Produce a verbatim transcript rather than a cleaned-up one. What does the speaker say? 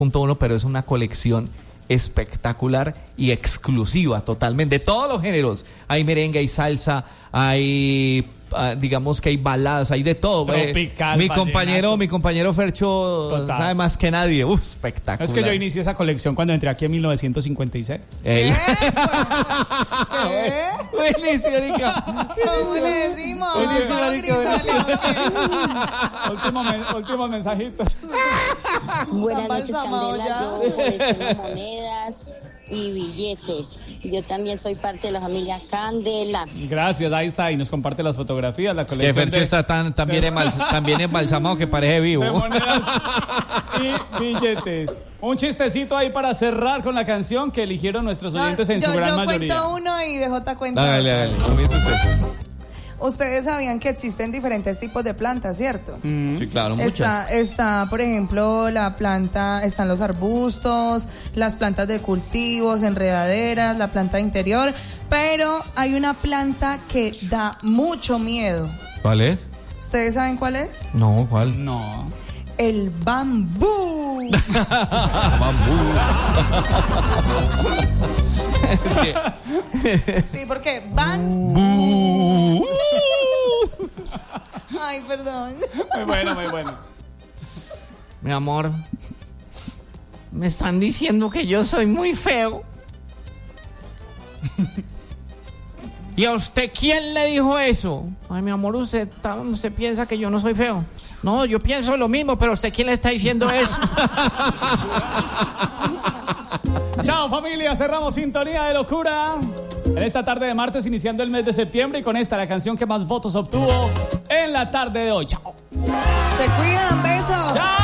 punto uno, pero es una colección espectacular y exclusiva totalmente, de todos los géneros. Hay merengue, hay salsa, hay uh, digamos que hay baladas, hay de todo. Tropical, mi vallenato. compañero, mi compañero Fercho Total. sabe más que nadie. Uf, espectacular. Es que yo inicié esa colección cuando entré aquí en mil novecientos cincuenta y seis. Ey. ¿Qué? Buenísimo, Erika. ¿Cómo le decimos? Buenísimo, Solo Erika, Grisales. Último men- últimos mensajitos. Buenas Están noches, balsamados Candela. ya. Yo colecciono monedas y billetes. Yo también soy parte de la familia Candela. Gracias, ahí está. Y nos comparte las fotografías, la Es que colección Fercho de, está tan, también, embals- también embalsamado que parece vivo. de monedas y billetes. Un chistecito ahí para cerrar con la canción que eligieron nuestros No, oyentes en yo, su gran yo mayoría. cuento uno y D J cuenta Dale, otro. dale, comienza usted. Ustedes sabían que existen diferentes tipos de plantas, ¿cierto? Mm. Sí, claro, muchas. Está, está, por ejemplo, la planta, están los arbustos, las plantas de cultivos, enredaderas, la planta interior, pero hay una planta que da mucho miedo. ¿Cuál es? ¿Ustedes saben cuál es? No, ¿cuál? No. El bambú. Bambú. Sí. Sí, porque bambú. Ay, perdón. Muy bueno, muy bueno. Mi amor, me están diciendo que yo soy muy feo. ¿Y a usted quién le dijo eso? Ay, mi amor, usted, usted piensa que yo no soy feo. No, yo pienso lo mismo, pero ¿usted quién le está diciendo eso? Chao, familia, cerramos Sintonía de Locura en esta tarde de martes, iniciando el mes de septiembre, y con esta la canción que más votos obtuvo en la tarde de hoy. Chao. Se cuidan, besos. ¡Chao!